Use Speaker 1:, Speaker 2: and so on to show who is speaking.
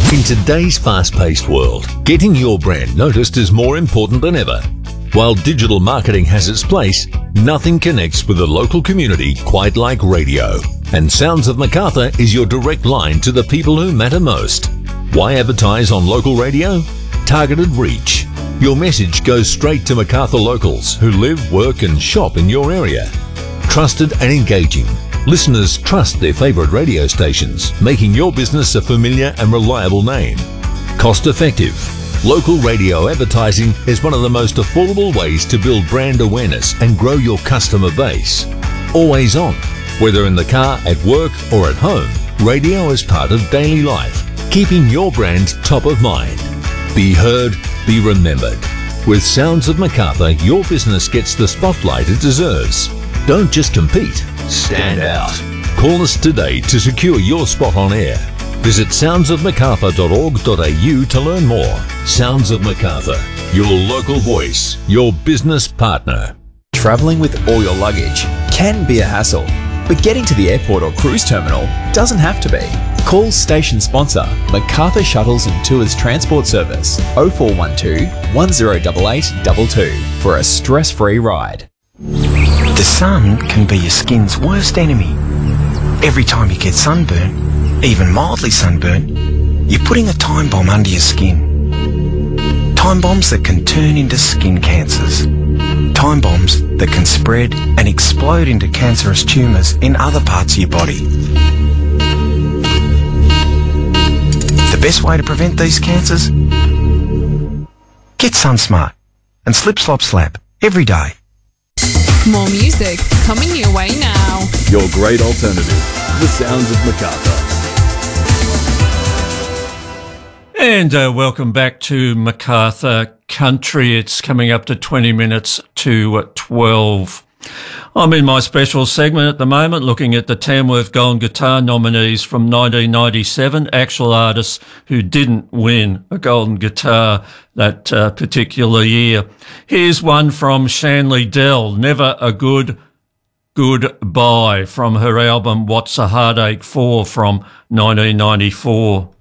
Speaker 1: In today's fast-paced world, getting your brand noticed is more important than ever. While digital marketing has its place, nothing connects with the local community quite like radio. And Sounds of Macarthur is your direct line to the people who matter most. Why advertise on local radio? Targeted reach. Your message goes straight to Macarthur locals who live, work and shop in your area. Trusted and engaging. Listeners trust their favourite radio stations, making your business a familiar and reliable name. Cost effective. Local radio advertising is one of the most affordable ways to build brand awareness and grow your customer base. Always on. Whether in the car, at work or at home, radio is part of daily life, keeping your brand top of mind. Be heard, be remembered. With Sounds of Macarthur, your business gets the spotlight it deserves. Don't just compete, stand out. Call us today to secure your spot on air. Visit soundsofmacarthur.org.au to learn more. Sounds of Macarthur, your local voice, your business partner.
Speaker 2: Travelling with all your luggage can be a hassle, but getting to the airport or cruise terminal doesn't have to be. Call station sponsor Macarthur Shuttles and Tours Transport Service 0412 108822 for a stress-free ride.
Speaker 3: The sun can be your skin's worst enemy. Every time you get sunburnt, even mildly sunburnt, you're putting a time bomb under your skin. Time bombs that can turn into skin cancers. Time bombs that can spread and explode into cancerous tumours in other parts of your body. The best way to prevent these cancers? Get SunSmart and Slip Slop Slap every day.
Speaker 4: More music coming your way now.
Speaker 5: Your great alternative, the Sounds of Macarthur.
Speaker 6: And welcome back to Macarthur Country. It's coming up to 20 minutes to 12. I'm in my special segment at the moment looking at the Tamworth Golden Guitar nominees from 1997, actual artists who didn't win a golden guitar that particular year. Here's one from Shanley Dell, Never a Goodbye, from her album What's a Heartache For from 1994.